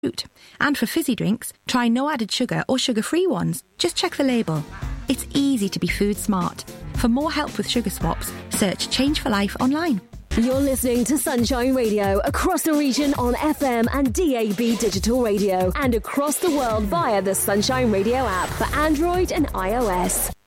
fruit. And for fizzy drinks, try no added sugar or sugar-free ones. Just check the label. It's easy to be food smart. For more help with sugar swaps, search Change for Life online. You're listening to Sunshine Radio across the region on FM and DAB digital radio and across the world via the Sunshine Radio app for Android and iOS.